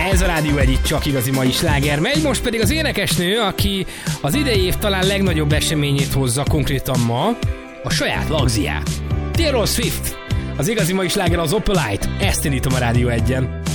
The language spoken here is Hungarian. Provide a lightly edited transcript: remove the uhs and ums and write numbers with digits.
Ez a Rádió Egy, itt csak igazi mai sláger megy, most pedig az énekesnő, aki az idei év talán legnagyobb eseményét hozza konkrétan ma, a saját lagziát. Taylor Swift, az igazi mai sláger az Opalite, ezt indítom a Rádió Egyen.